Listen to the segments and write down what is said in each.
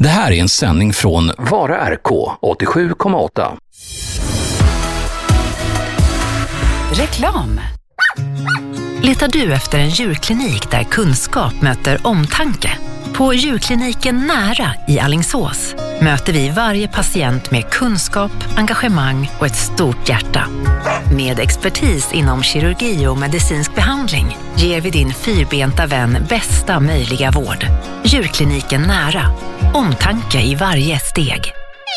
Det här är en sändning från Vara RK 87,8. Reklam. Letar du efter en djurklinik där kunskap möter omtanke? På djurkliniken Nära i Alingsås möter vi varje patient med kunskap, engagemang och ett stort hjärta. Med expertis inom kirurgi och medicinsk behandling ger vi din fyrbenta vän bästa möjliga vård. Djurkliniken Nära. Omtanke i varje steg.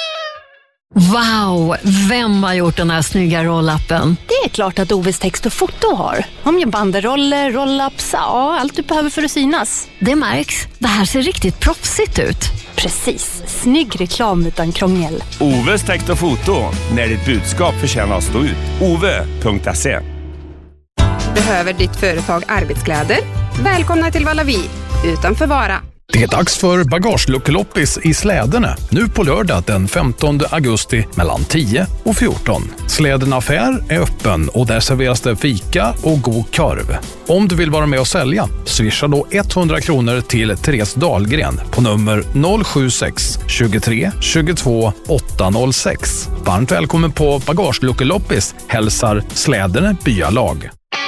Wow, vem har gjort den här snygga roll-upen? Det är klart att Oves text och foto har. Om jag banderoller, roll-ups, ja, allt du behöver för att synas. Det märks. Det här ser riktigt proffsigt ut. Precis, snygg reklam utan krångel. Oves text och foto, när ditt budskap förtjänar att stå ut. Ove.se. Behöver ditt företag arbetskläder? Välkomna till Vallavi, utanför Vara. Det är dags för bagageluckeloppis i Slädene, nu på lördag den 15 augusti mellan 10 och 14. Slädene affär är öppen och där serveras det fika och god korv. Om du vill vara med och sälja, swisha då 100 kronor till Therese Dahlgren på nummer 076 23 22 806. Varmt välkommen på bagageluckeloppis, hälsar Slädene byalag.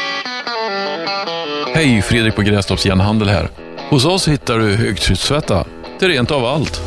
Hej, Fredrik på Grästorps Järnhandel här. Hos oss hittar du högtryckstvätta till rent av allt.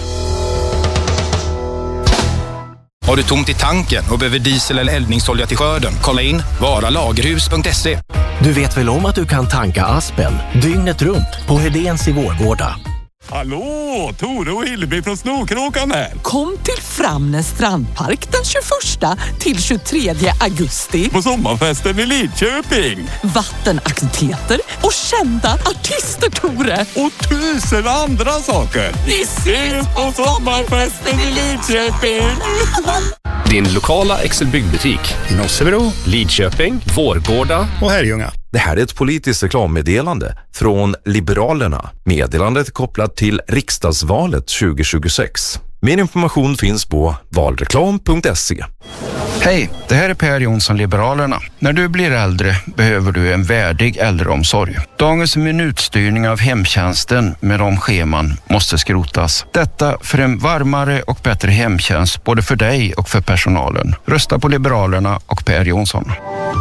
Har du tomt i tanken och behöver diesel eller eldningsolja till skörden? Kolla in varalagerhus.se. Du vet väl om att du kan tanka Aspen dygnet runt på Hedéns i Vårgårda? Hallå, Tore och Hilleby från Snokråkan här. Kom till Framnäs strandpark den 21 till 23 augusti. På sommarfesten i Lidköping. Vattenaktiviteter och kända artister, Tore. Och 1000 andra saker. Vi ses på sommarfesten i Lidköping. Din lokala Excel-byggbutik i Nossebro, Lidköping, Vårgårda och Herrljunga. Det här är ett politiskt reklammeddelande från Liberalerna. Meddelandet är kopplat till riksdagsvalet 2026. Mer information finns på valreklam.se. Hej, det här är Per Jonsson, Liberalerna. När du blir äldre behöver du en värdig äldreomsorg. Dagens minutstyrning av hemtjänsten med de scheman måste skrotas. Detta för en varmare och bättre hemtjänst både för dig och för personalen. Rösta på Liberalerna och Per Jonsson.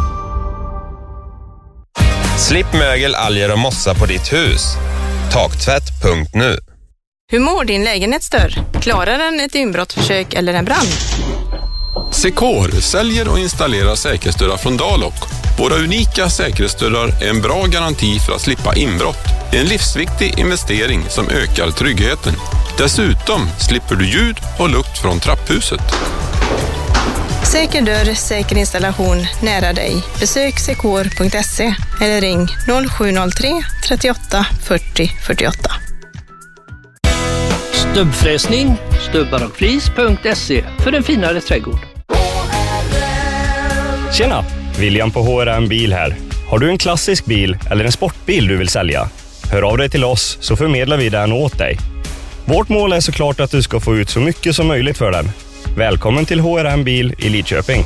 Slipp mögel, alger och mossa på ditt hus. Taktvätt.nu. Hur mår din lägenhetsdörr? Klarar den ett inbrottsförsök eller en brand? Secor säljer och installerar säkerhetsdörrar från Dalok. Våra unika säkerhetsdörrar är en bra garanti för att slippa inbrott. En livsviktig investering som ökar tryggheten. Dessutom slipper du ljud och lukt från trapphuset. Säker dörr, säker installation nära dig. Besök secor.se eller ring 0703 38 40 48. Stubbfräsning, stubbarochflis.se för en finare trädgård. Tjena, William på HRM Bil här. Har du en klassisk bil eller en sportbil du vill sälja? Hör av dig till oss så förmedlar vi den åt dig. Vårt mål är såklart att du ska få ut så mycket som möjligt för den. Välkommen till HRM Bil i Lidköping.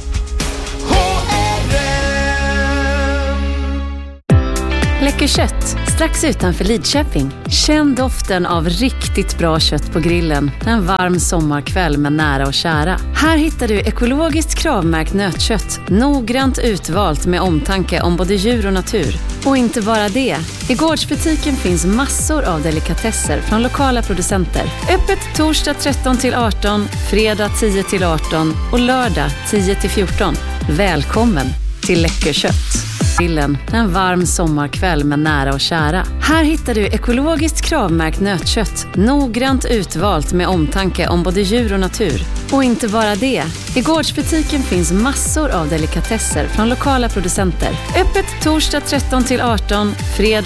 Läcker kött, strax utanför Lidköping. Känn doften av riktigt bra kött på grillen en varm sommarkväll med nära och kära. Här hittar du ekologiskt kravmärkt nötkött, noggrant utvalt med omtanke om både djur och natur. Och inte bara det. I gårdsbutiken finns massor av delikatesser från lokala producenter. Öppet torsdag 13 till 18, fredag 10 till 18 och lördag 10 till 14. Välkommen till Läcker kött. En varm sommarkväll med nära och kära. Här hittar du ekologiskt kravmärkt nötkött, noggrant utvalt med omtanke om både djur och natur. Och inte bara det. I gårdsbutiken finns massor av delikatesser från lokala producenter. Öppet torsdag 13 till 18, fredag